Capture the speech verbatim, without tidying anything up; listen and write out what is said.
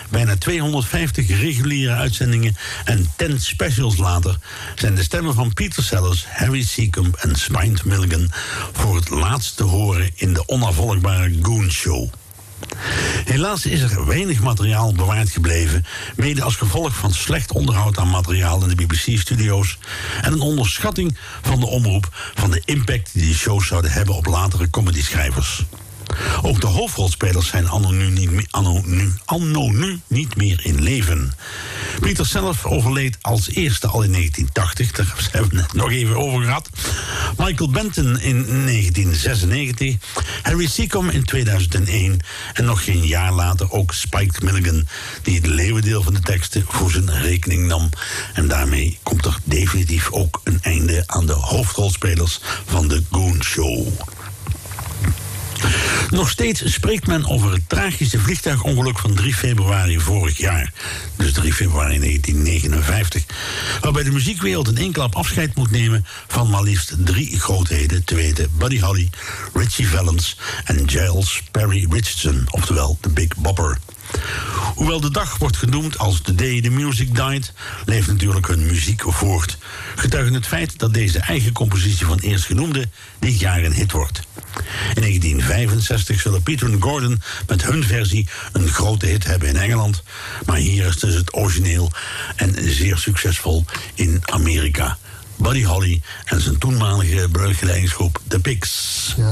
bijna tweehonderdvijftig reguliere uitzendingen en tien specials later zijn de stemmen van Peter Sellers, Harry Seacombe en Spike Milligan voor het laatst te horen in de onafvolgbare Goon Show. Helaas is er weinig materiaal bewaard gebleven, mede als gevolg van slecht onderhoud aan materiaal in de B B C-studio's en een onderschatting van de omroep van de impact die de shows zouden hebben op latere comedyschrijvers. Ook de hoofdrolspelers zijn anno nu niet meer, anno nu, anno nu niet meer in leven. Peter zelf overleed als eerste al in negentien tachtig, daar hebben we het nog even over gehad. Michael Benton in negentien zesennegentig, Harry Seacombe in tweeduizend één en nog geen jaar later ook Spike Milligan, die het leeuwendeel van de teksten voor zijn rekening nam. En daarmee komt er definitief ook een einde aan de hoofdrolspelers van de Goon Show. Nog steeds spreekt men over het tragische vliegtuigongeluk van drie februari vorig jaar. Dus drie februari negentien negenenvijftig. Waarbij de muziekwereld in één klap afscheid moet nemen van maar liefst drie grootheden. Te weten Buddy Holly, Ritchie Valens en Giles Perry Richardson. Oftewel de Big Bopper. Hoewel de dag wordt genoemd als The Day the Music Died, leeft natuurlijk hun muziek voort. Getuigend het feit dat deze eigen compositie van eerstgenoemde dit jaar een hit wordt. In negentien vijfenzestig zullen Peter en Gordon met hun versie een grote hit hebben in Engeland. Maar hier is dus het origineel en zeer succesvol in Amerika. Buddy Holly en zijn toenmalige begeleidingsgroep The Pigs. Ja.